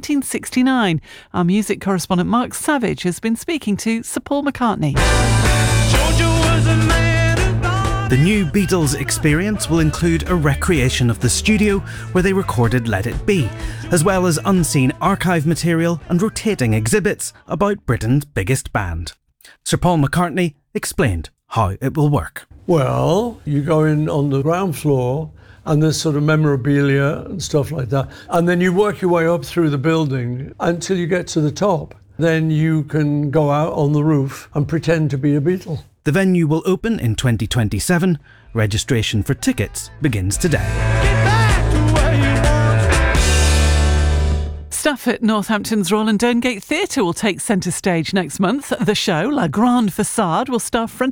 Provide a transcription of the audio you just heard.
1969. Our music correspondent Mark Savage has been speaking to Sir Paul McCartney. The new Beatles experience will include a recreation of the studio where they recorded Let It Be, as well as unseen archive material and rotating exhibits about Britain's biggest band. Sir Paul McCartney explained how it will work. Well, you go in on the ground floor and there's sort of memorabilia and stuff like that. And then you work your way up through the building until you get to the top. Then you can go out on the roof and pretend to be a Beatle. The venue will open in 2027. Registration for tickets begins today. Staff at Northampton's Royal and Dongate Theatre will take centre stage next month. The show, La Grande Façade, will star front